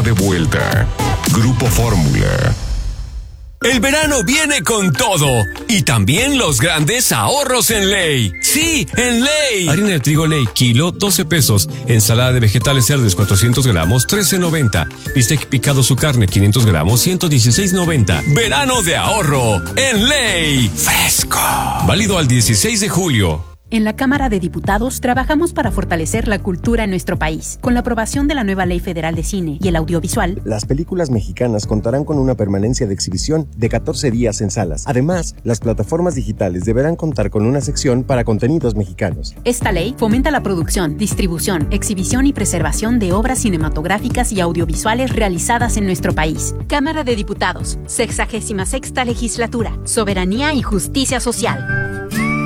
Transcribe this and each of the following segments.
está de vuelta. Grupo Fórmula. El verano viene con todo y también los grandes ahorros en Ley. Sí, en Ley. Harina de trigo Ley, kilo, 12 pesos. Ensalada de vegetales Cerdes, 400 gramos, 13.90. Bistec picado su carne, 500 gramos, 116.90. Verano de ahorro en Ley. Fresco. Válido al 16 de julio. En la Cámara de Diputados trabajamos para fortalecer la cultura en nuestro país. Con la aprobación de la nueva Ley Federal de Cine y el Audiovisual, las películas mexicanas contarán con una permanencia de exhibición de 14 días en salas. Además, las plataformas digitales deberán contar con una sección para contenidos mexicanos. Esta ley fomenta la producción, distribución, exhibición y preservación de obras cinematográficas y audiovisuales realizadas en nuestro país. Cámara de Diputados, 66ª Legislatura, Soberanía y Justicia Social.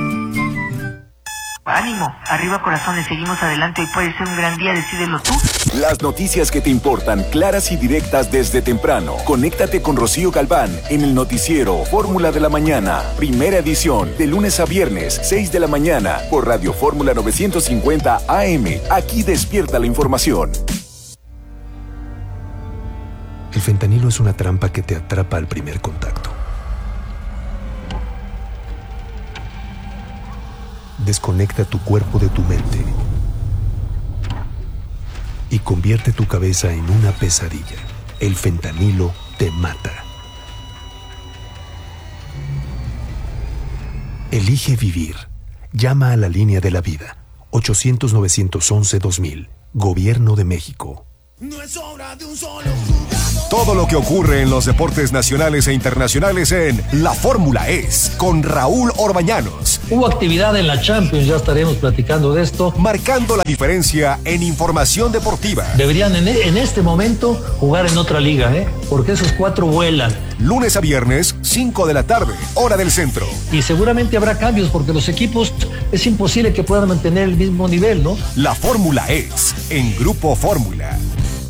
Ánimo, arriba corazones, seguimos adelante, hoy puede ser un gran día, decídelo tú. Las noticias que te importan, claras y directas desde temprano. Conéctate con Rocío Galván en el noticiero Fórmula de la Mañana, primera edición, de lunes a viernes, 6 de la mañana, por Radio Fórmula 950 AM. Aquí despierta la información. El fentanilo es una trampa que te atrapa al primer contacto. Desconecta tu cuerpo de tu mente y convierte tu cabeza en una pesadilla. El fentanilo te mata. Elige vivir. Llama a la línea de la vida. 800-911-2000. Gobierno de México. No es obra de un solo jugador. Todo lo que ocurre en los deportes nacionales e internacionales en La Fórmula Es, con Raúl Orbañanos. Hubo actividad en la Champions, ya estaremos platicando de esto. Marcando la diferencia en información deportiva. Deberían en este momento jugar en otra liga, porque esos 4 vuelan. Lunes a viernes, 5 de la tarde, hora del centro. Y seguramente habrá cambios, porque los equipos es imposible que puedan mantener el mismo nivel, ¿no? La Fórmula Es, en Grupo Fórmula.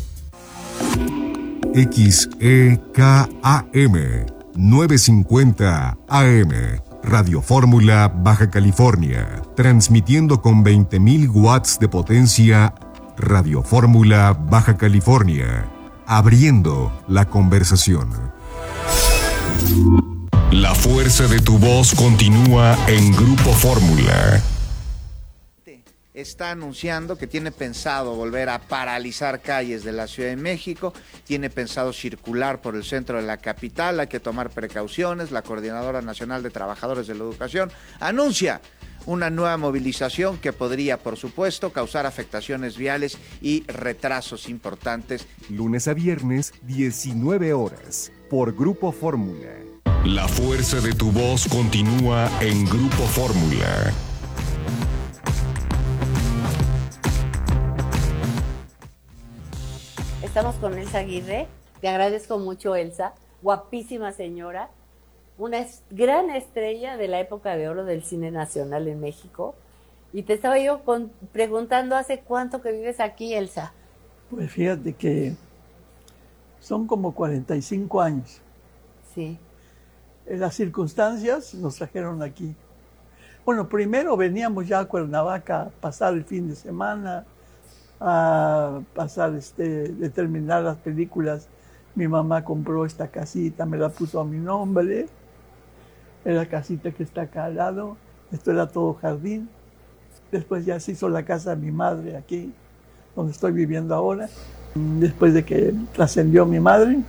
XEKAM 950 AM, Radio Fórmula, Baja California, transmitiendo con 20.000 watts de potencia. Radio Fórmula, Baja California, abriendo la conversación. La fuerza de tu voz continúa en Grupo Fórmula. Está anunciando que tiene pensado volver a paralizar calles de la Ciudad de México, tiene pensado circular por el centro de la capital, hay que tomar precauciones. La Coordinadora Nacional de Trabajadores de la Educación anuncia una nueva movilización que podría, por supuesto, causar afectaciones viales y retrasos importantes. Lunes a viernes, 19 horas, por Grupo Fórmula. La fuerza de tu voz continúa en Grupo Fórmula. Estamos con Elsa Aguirre. Te agradezco mucho, Elsa. Guapísima señora. Una gran estrella de la época de oro del cine nacional en México. Y te estaba yo preguntando, ¿hace cuánto que vives aquí, Elsa? Pues fíjate que son como 45 años. Sí. Las circunstancias nos trajeron aquí. Bueno, primero veníamos ya a Cuernavaca a pasar el fin de semana, a pasar, de terminar las películas. Mi mamá compró esta casita, me la puso a mi nombre. Es la casita que está acá al lado. Esto era todo jardín. Después ya se hizo la casa de mi madre aquí, donde estoy viviendo ahora. Después de que trascendió mi madre,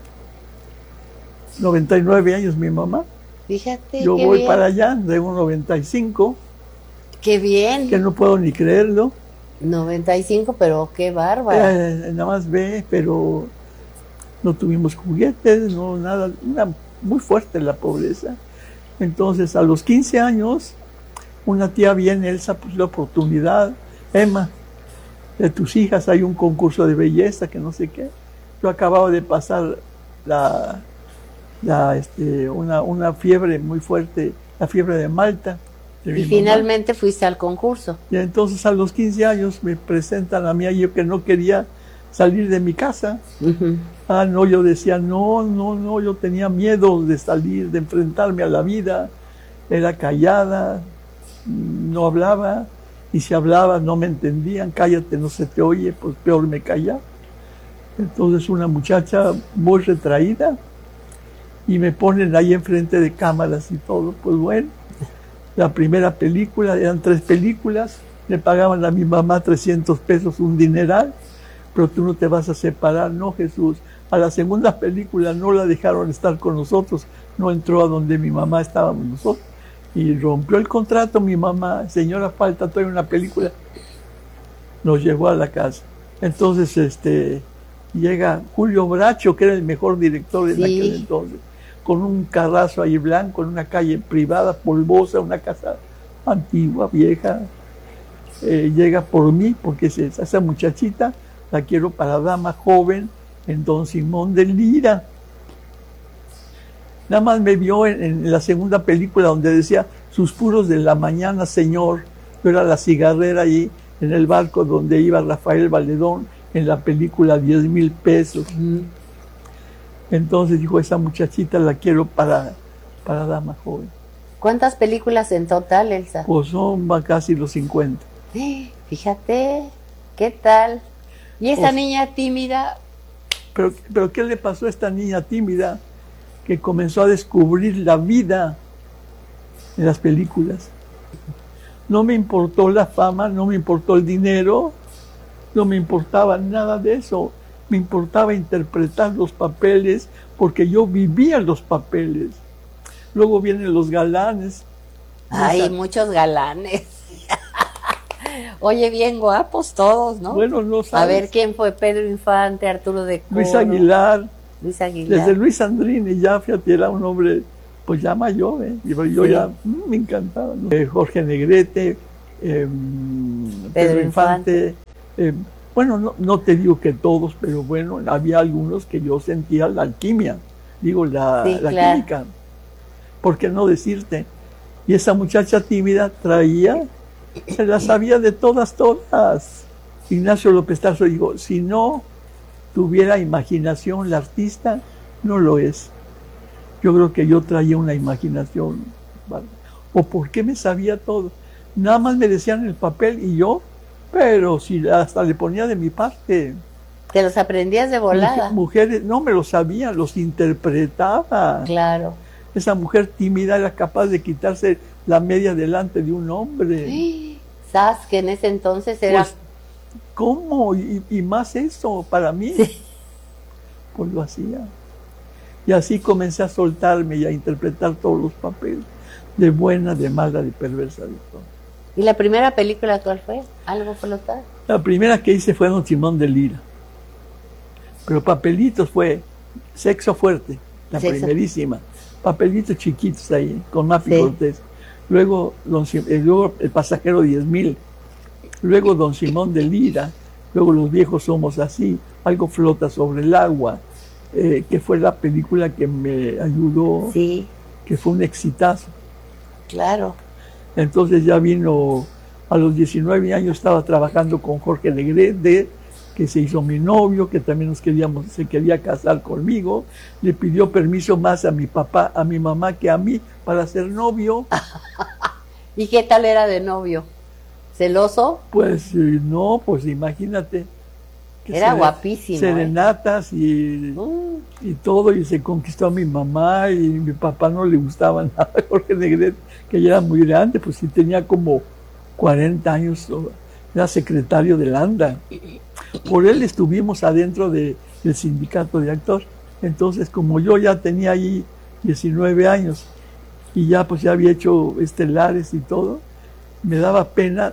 99 años mi mamá. Fíjate. Yo voy para allá, de un 95. ¡Qué bien! Que no puedo ni creerlo. 95, pero qué bárbaro. Nada más ve, pero no tuvimos juguetes, no nada, muy fuerte la pobreza. Entonces a los 15 años, una tía viene, Elsa, pues la oportunidad, Emma, de tus hijas hay un concurso de belleza, que no sé qué. Yo acababa de pasar una fiebre muy fuerte, la fiebre de Malta. Y finalmente fuiste al concurso. Y entonces a los 15 años me presentan a mí, yo que no quería salir de mi casa. No, yo decía, no, yo tenía miedo de salir, de enfrentarme a la vida. Era callada, no hablaba, y si hablaba no me entendían. Cállate, no se te oye, pues peor me callaba. Entonces una muchacha muy retraída y me ponen ahí enfrente de cámaras y todo. Pues bueno, la primera película, eran 3 películas, le pagaban a mi mamá 300 pesos, un dineral, pero tú no te vas a separar, no, Jesús. A la segunda película no la dejaron estar con nosotros, no entró a donde mi mamá estábamos nosotros y rompió el contrato mi mamá. Señora, falta todavía una película. Nos llevó a la casa. Entonces llega Julio Bracho, que era el mejor director en aquel entonces, con un carrazo ahí blanco, en una calle privada, polvosa, una casa antigua, vieja. Llega por mí, porque esa muchachita la quiero para dama joven en Don Simón de Lira. Nada más me vio en la segunda película donde decía Suspiros de la mañana, señor. Yo era la cigarrera ahí en el barco donde iba Rafael Valedón en la película 10,000 pesos. Entonces dijo, esa muchachita la quiero para dama joven. ¿Cuántas películas en total, Elsa? Pues son casi los 50. Fíjate, ¿qué tal? ¿Y esa niña tímida? Pero ¿qué le pasó a esta niña tímida que comenzó a descubrir la vida en las películas? No me importó la fama, no me importó el dinero, no me importaba nada de eso. Me importaba interpretar los papeles porque yo vivía los papeles. Luego vienen los galanes. Hay muchos galanes. Oye, bien guapos todos, ¿no? Bueno, no sabes. A ver, ¿quién fue? Pedro Infante, Arturo de Coro. Luis Aguilar. Luis Aguilar. Desde Luis Andrini, ya fíjate, era un hombre, pues ya mayor, Y yo ya me encantaba, ¿no? Jorge Negrete, Pedro Infante. Bueno, no te digo que todos, pero bueno, había algunos que yo sentía la alquimia, la química. ¿Por qué no decirte? Y esa muchacha tímida traía, se la sabía de todas. Ignacio López Tarso dijo, si no tuviera imaginación la artista, no lo es. Yo creo que yo traía una imaginación. ¿O por qué me sabía todo? Nada más me decían el papel y yo, pero si hasta le ponía de mi parte. ¿Te los aprendías de volada? Mujeres, no me los sabía, los interpretaba. Claro. Esa mujer tímida era capaz de quitarse la media delante de un hombre. ¿Sabes que en ese entonces era? Pues, ¿cómo? Y más eso, para mí. Sí. Pues lo hacía. Y así comencé a soltarme y a interpretar todos los papeles. De buena, de mala, de perversa, de todo. ¿Y la primera película cuál fue? ¿Algo flotar? La primera que hice fue Don Simón de Lira. Pero papelitos fue Sexo Fuerte, la primerísima. Papelitos chiquitos ahí, con Mafi Cortés. Luego, luego El Pasajero 10,000. Luego Don Simón de Lira. Luego Los Viejos Somos Así. Algo Flota sobre el Agua. Que fue la película que me ayudó. Sí. Que fue un exitazo. Claro. Entonces ya vino, a los 19 años estaba trabajando con Jorge Negrete, que se hizo mi novio, que también se quería casar conmigo. Le pidió permiso más a mi papá, a mi mamá que a mí para ser novio. ¿Y qué tal era de novio? ¿Celoso? Pues no, pues imagínate. Era guapísimo. Serenatas y todo, y se conquistó a mi mamá, y mi papá no le gustaba nada a Jorge Negrete, que ya era muy grande, pues sí tenía como 40 años, era secretario del ANDA. Por él estuvimos adentro del sindicato de actores. Entonces, como yo ya tenía ahí 19 años y ya pues ya había hecho estelares y todo, me daba pena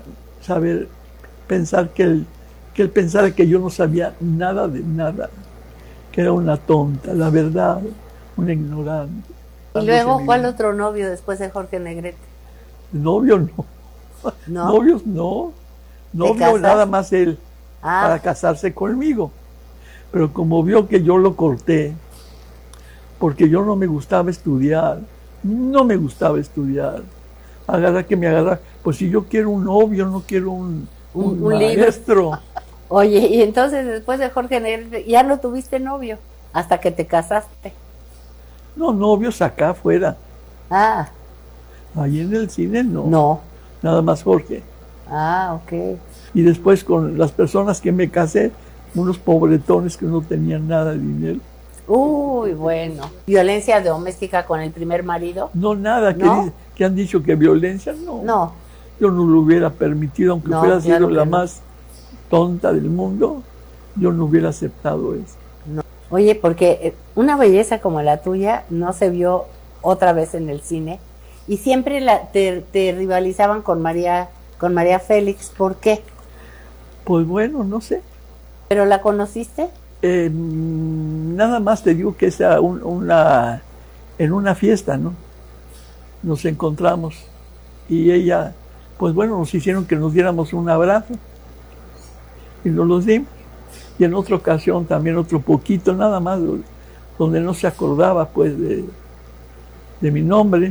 pensar que él pensara que yo no sabía nada de nada, que era una tonta, la verdad, una ignorante. ¿Y luego cuál otro novio después de Jorge Negrete? Novio no. ¿No? Novios no. Novio nada más él, para casarse conmigo. Pero como vio que yo lo corté, porque yo no me gustaba estudiar, agarra, pues si yo quiero un novio, no quiero un maestro. Oye, y entonces después de Jorge Negrete, ya no tuviste novio, hasta que te casaste. No, novios acá afuera. Ahí en el cine no. No. Nada más Jorge. Ok. Y después con las personas que me casé, unos pobretones que no tenían nada de dinero. Uy, bueno. ¿Violencia doméstica con el primer marido? No, nada, ¿No? que han dicho que violencia, no. No. Yo no lo hubiera permitido, aunque No, fuera sido claro que la no. más tonta del mundo, yo no hubiera aceptado eso. No. Oye, porque una belleza como la tuya no se vio otra vez en el cine y siempre te rivalizaban con María Félix. ¿Por qué? Pues bueno, no sé. ¿Pero la conociste? Nada más te digo que es en una fiesta, ¿no? Nos encontramos y ella, pues bueno, nos hicieron que nos diéramos un abrazo y nos los dimos. Y en otra ocasión también otro poquito, nada más, donde no se acordaba pues de mi nombre.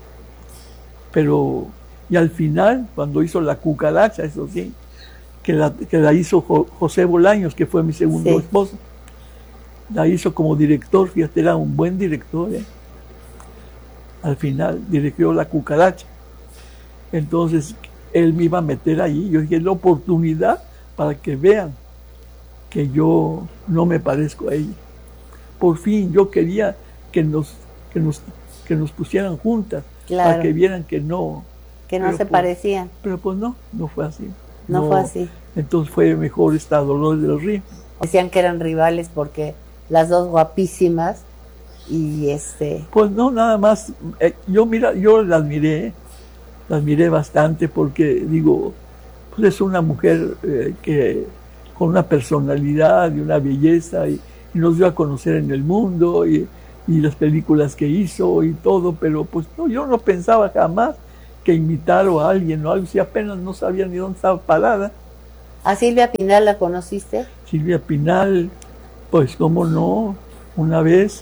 Pero, y al final, cuando hizo La Cucaracha, eso sí, que la hizo José Bolaños, que fue mi segundo Sí. esposo, la hizo como director, fíjate, era un buen director, ¿eh? Al final dirigió La Cucaracha. Entonces, él me iba a meter ahí. Yo dije, la oportunidad para que vean que yo no me parezco a ella. Por fin, yo quería que nos pusieran juntas, Claro. para que vieran que no. Que no Pero se pues- parecían. Pero pues no fue así. No fue así. Entonces fue mejor esta Dolores del Río. Decían que eran rivales porque las dos guapísimas y Pues no, nada más. Yo la admiré bastante porque digo, pues es una mujer que con una personalidad y una belleza y nos dio a conocer en el mundo y las películas que hizo y todo, pero pues no, yo no pensaba jamás que imitar a alguien o algo, si apenas no sabía ni dónde estaba parada. ¿A Silvia Pinal la conociste? Silvia Pinal, pues cómo no, una vez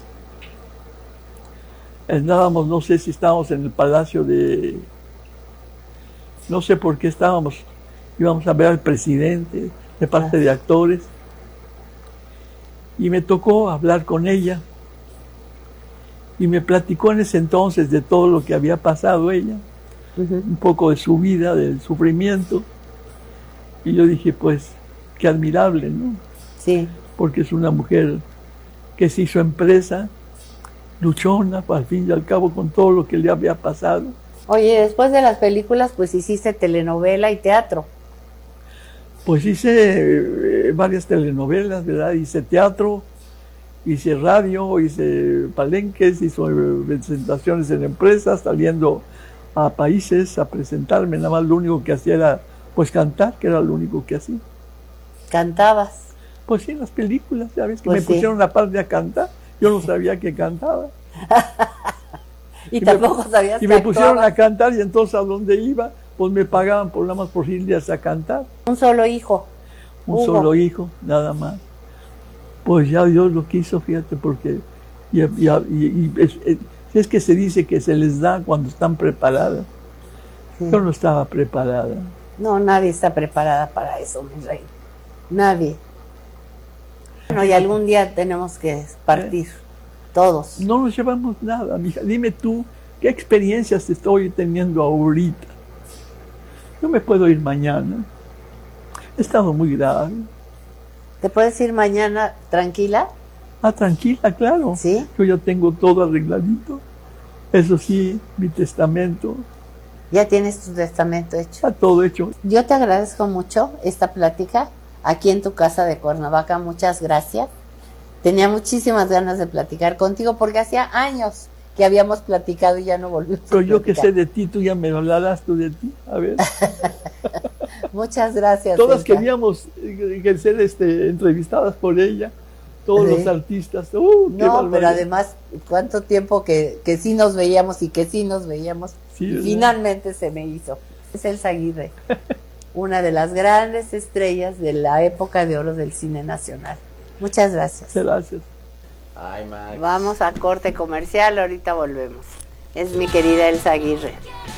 andábamos, no sé si estábamos en el Palacio no sé por qué íbamos a ver al presidente de parte de actores y me tocó hablar con ella y me platicó en ese entonces de todo lo que había pasado ella, un poco de su vida, del sufrimiento, y yo dije, pues, qué admirable, ¿no? Sí. Porque es una mujer que se hizo empresa, luchona, al fin y al cabo, con todo lo que le había pasado. Oye, después de las películas, pues hiciste telenovela y teatro. Pues hice varias telenovelas, ¿verdad? Hice teatro, hice radio, hice palenques, hice presentaciones en empresas, saliendo a países a presentarme. Nada más lo único que hacía era pues cantar, que era lo único que hacía. ¿Cantabas? Pues sí, en las películas, ya ves que Pues me sí. pusieron la parte a cantar, yo no sabía que cantaba. Y tampoco sabías Y que me pusieron actuabas. a cantar y entonces a dónde iba, pues me pagaban por nada más por irles a cantar. Un solo hijo. Un Hugo. solo hijo, nada más. Pues ya Dios lo quiso, fíjate, porque es que se dice que se les da cuando están preparadas. Sí. Yo no estaba preparada. No, nadie está preparada para eso, mi rey. Nadie. Bueno, y algún día tenemos que partir. Todos. No nos llevamos nada, mija. Dime tú, ¿qué experiencias estoy teniendo ahorita? Yo me puedo ir mañana. He estado muy grave. ¿Te puedes ir mañana tranquila? Ah, tranquila, claro. ¿Sí? Yo ya tengo todo arregladito. Eso sí, mi testamento. ¿Ya tienes tu testamento hecho? Está todo hecho. Yo te agradezco mucho esta plática aquí en tu casa de Cuernavaca. Muchas gracias. Tenía muchísimas ganas de platicar contigo porque hacía años que habíamos platicado y ya no volvimos Pero a yo que platicar. sé de ti, tú ya me hablarás tú de ti. A ver. Muchas gracias. Todas Elsa. queríamos ser entrevistadas por ella. Todos Sí. los artistas. qué No, barbaridad. pero además, cuánto tiempo que sí nos veíamos y que sí nos veíamos. Sí, y ¿verdad? finalmente se me hizo. Es Elsa Aguirre, una de las grandes estrellas de la época de oro del cine nacional. Muchas gracias. Gracias. Vamos a corte comercial, ahorita volvemos. Es mi querida Elsa Aguirre.